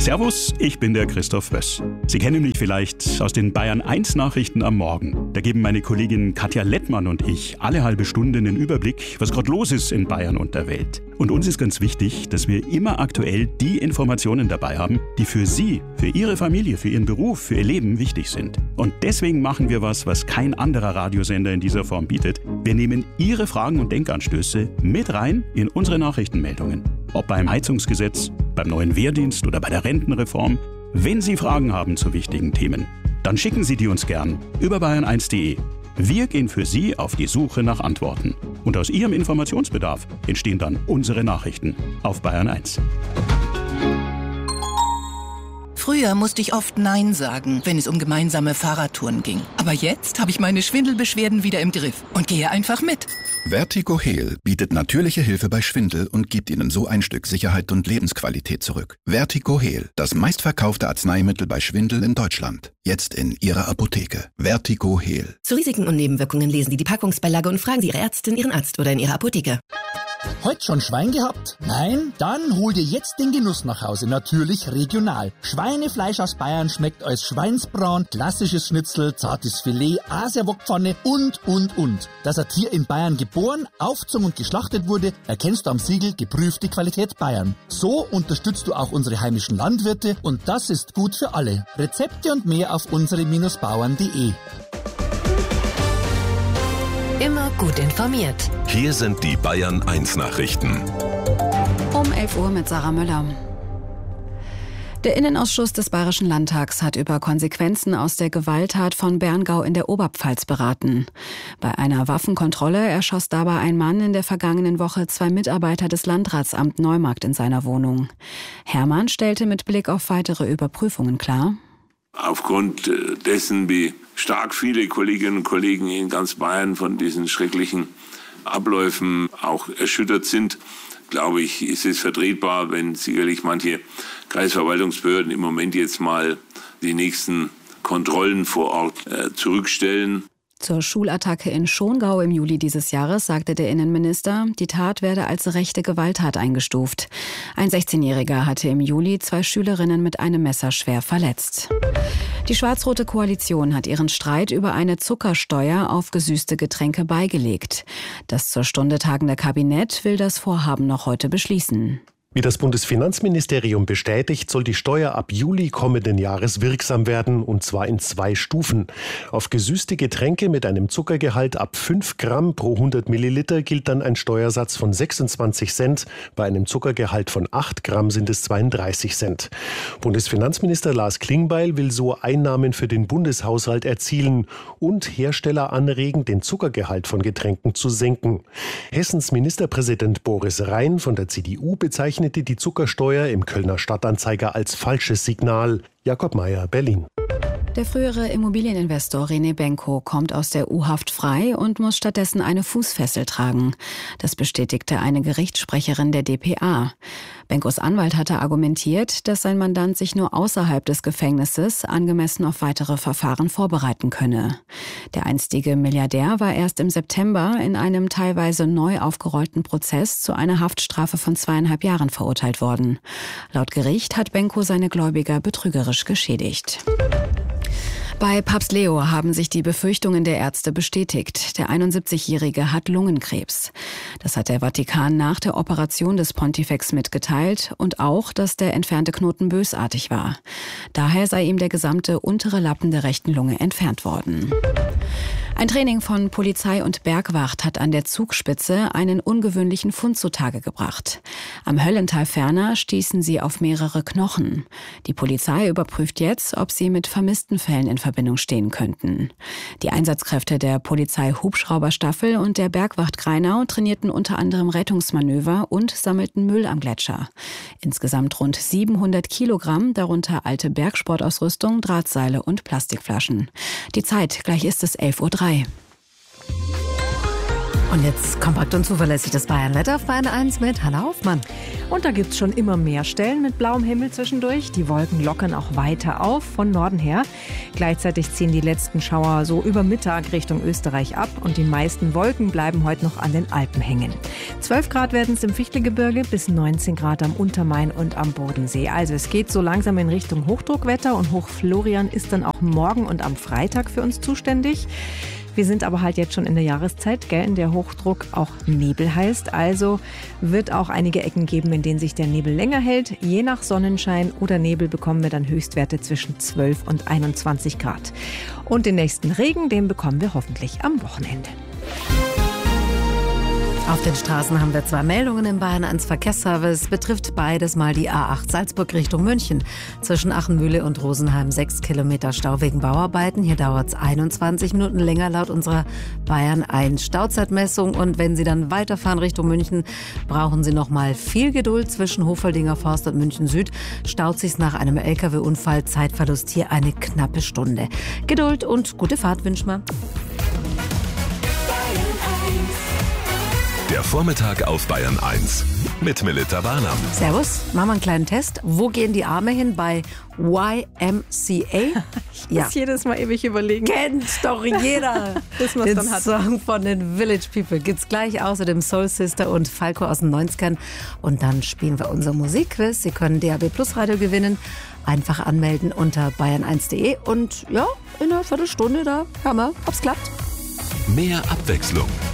Servus, ich bin der Christoph Wöss. Sie kennen mich vielleicht aus den Bayern 1 Nachrichten am Morgen. Da geben meine Kollegin Katja Lettmann und ich alle halbe Stunde einen Überblick, was gerade los ist in Bayern und der Welt. Und uns ist ganz wichtig, dass wir immer aktuell die Informationen dabei haben, die für Sie, für Ihre Familie, für Ihren Beruf, für Ihr Leben wichtig sind. Und deswegen machen wir was kein anderer Radiosender in dieser Form bietet. Wir nehmen Ihre Fragen und Denkanstöße mit rein in unsere Nachrichtenmeldungen. Ob beim Heizungsgesetz, beim neuen Wehrdienst oder bei der Rentenreform. Wenn Sie Fragen haben zu wichtigen Themen, dann schicken Sie die uns gern über bayern1.de. Wir gehen für Sie auf die Suche nach Antworten. Und aus Ihrem Informationsbedarf entstehen dann unsere Nachrichten auf Bayern 1. Früher musste ich oft Nein sagen, wenn es um gemeinsame Fahrradtouren ging. Aber jetzt habe ich meine Schwindelbeschwerden wieder im Griff und gehe einfach mit. Vertigo Heal bietet natürliche Hilfe bei Schwindel und gibt Ihnen so ein Stück Sicherheit und Lebensqualität zurück. Vertigo Heal, das meistverkaufte Arzneimittel bei Schwindel in Deutschland. Jetzt in Ihrer Apotheke. Vertigo Heal. Zu Risiken und Nebenwirkungen lesen Sie die Packungsbeilage und fragen Sie Ihre Ärztin, Ihren Arzt oder in Ihrer Apotheke. Heute schon Schwein gehabt? Nein? Dann hol dir jetzt den Genuss nach Hause, natürlich regional. Schweinefleisch aus Bayern schmeckt als Schweinsbraten, klassisches Schnitzel, zartes Filet, Asiawokpfanne und. Dass ein Tier in Bayern geboren, aufgezogen und geschlachtet wurde, erkennst du am Siegel geprüfte Qualität Bayern. So unterstützt du auch unsere heimischen Landwirte und das ist gut für alle. Rezepte und mehr auf unsere-bauern.de. Immer gut informiert. Hier sind die Bayern 1 Nachrichten. Um 11 Uhr mit Sarah Müller. Der Innenausschuss des Bayerischen Landtags hat über Konsequenzen aus der Gewalttat von Berngau in der Oberpfalz beraten. Bei einer Waffenkontrolle erschoss dabei ein Mann in der vergangenen Woche 2 Mitarbeiter des Landratsamt Neumarkt in seiner Wohnung. Hermann stellte mit Blick auf weitere Überprüfungen klar: Aufgrund dessen, wie stark viele Kolleginnen und Kollegen in ganz Bayern von diesen schrecklichen Abläufen auch erschüttert sind, glaube ich, ist es vertretbar, wenn sicherlich manche Kreisverwaltungsbehörden im Moment jetzt mal die nächsten Kontrollen vor Ort zurückstellen. Zur Schulattacke in Schongau im Juli dieses Jahres sagte der Innenminister, die Tat werde als rechte Gewalttat eingestuft. Ein 16-Jähriger hatte im Juli 2 Schülerinnen mit einem Messer schwer verletzt. Die schwarz-rote Koalition hat ihren Streit über eine Zuckersteuer auf gesüßte Getränke beigelegt. Das zur Stunde tagende Kabinett will das Vorhaben noch heute beschließen. Wie das Bundesfinanzministerium bestätigt, soll die Steuer ab Juli kommenden Jahres wirksam werden, und zwar in 2 Stufen. Auf gesüßte Getränke mit einem Zuckergehalt ab 5 Gramm pro 100 Milliliter gilt dann ein Steuersatz von 26 Cent. Bei einem Zuckergehalt von 8 Gramm sind es 32 Cent. Bundesfinanzminister Lars Klingbeil will so Einnahmen für den Bundeshaushalt erzielen und Hersteller anregen, den Zuckergehalt von Getränken zu senken. Hessens Ministerpräsident Boris Rhein von der CDU bezeichnete die Zuckersteuer im Kölner Stadtanzeiger als falsches Signal. Jakob Mayer, Berlin. Der frühere Immobilieninvestor René Benko kommt aus der U-Haft frei und muss stattdessen eine Fußfessel tragen. Das bestätigte eine Gerichtssprecherin der dpa. Benkos Anwalt hatte argumentiert, dass sein Mandant sich nur außerhalb des Gefängnisses angemessen auf weitere Verfahren vorbereiten könne. Der einstige Milliardär war erst im September in einem teilweise neu aufgerollten Prozess zu einer Haftstrafe von 2,5 Jahren verurteilt worden. Laut Gericht hat Benko seine Gläubiger betrügerisch geschädigt. Bei Papst Leo haben sich die Befürchtungen der Ärzte bestätigt. Der 71-Jährige hat Lungenkrebs. Das hat der Vatikan nach der Operation des Pontifex mitgeteilt und auch, dass der entfernte Knoten bösartig war. Daher sei ihm der gesamte untere Lappen der rechten Lunge entfernt worden. Ein Training von Polizei und Bergwacht hat an der Zugspitze einen ungewöhnlichen Fund zutage gebracht. Am Höllental ferner stießen sie auf mehrere Knochen. Die Polizei überprüft jetzt, ob sie mit vermissten Fällen in Verbindung stehen könnten. Die Einsatzkräfte der Polizei-Hubschrauberstaffel und der Bergwacht Greinau trainierten unter anderem Rettungsmanöver und sammelten Müll am Gletscher. Insgesamt rund 700 Kilogramm, darunter alte Bergsportausrüstung, Drahtseile und Plastikflaschen. Die Zeit, gleich ist es 11:03 Uhr. Und jetzt kompakt und zuverlässig das Bayern-Wetter auf Bayern 1 mit Hanna Hofmann. Und da gibt es schon immer mehr Stellen mit blauem Himmel zwischendurch. Die Wolken lockern auch weiter auf von Norden her. Gleichzeitig ziehen die letzten Schauer so über Mittag Richtung Österreich ab. Und die meisten Wolken bleiben heute noch an den Alpen hängen. 12 Grad werden es im Fichtelgebirge, bis 19 Grad am Untermain und am Bodensee. Also es geht so langsam in Richtung Hochdruckwetter. Und Hochflorian ist dann auch morgen und am Freitag für uns zuständig. Wir sind aber halt jetzt schon in der Jahreszeit, in der Hochdruck auch Nebel heißt. Also wird auch einige Ecken geben, in denen sich der Nebel länger hält. Je nach Sonnenschein oder Nebel bekommen wir dann Höchstwerte zwischen 12 und 21 Grad. Und den nächsten Regen, den bekommen wir hoffentlich am Wochenende. Auf den Straßen haben wir 2 Meldungen im Bayern 1 Verkehrsservice. Betrifft beides mal die A8 Salzburg Richtung München. Zwischen Achenmühle und Rosenheim 6 Kilometer Stau wegen Bauarbeiten. Hier dauert es 21 Minuten länger laut unserer Bayern 1 Stauzeitmessung. Und wenn Sie dann weiterfahren Richtung München, brauchen Sie noch mal viel Geduld. Zwischen Hofeldinger Forst und München Süd staut sich nach einem LKW-Unfall. Zeitverlust hier eine knappe Stunde. Geduld und gute Fahrt wünschen wir. Der Vormittag auf Bayern 1 mit Melitta Barnum. Servus, machen wir einen kleinen Test. Wo gehen die Arme hin bei YMCA? Ich muss jedes Mal ewig überlegen. Kennt doch jeder. Den dann hat. Song von den Village People gibt's gleich außerdem Soul Sister und Falco aus den 90ern. Und dann spielen wir unser Musikquiz. Sie können DAB Plus Radio gewinnen. Einfach anmelden unter bayern1.de. Und ja, in einer Viertelstunde da hören wir, ob's klappt. Mehr Abwechslung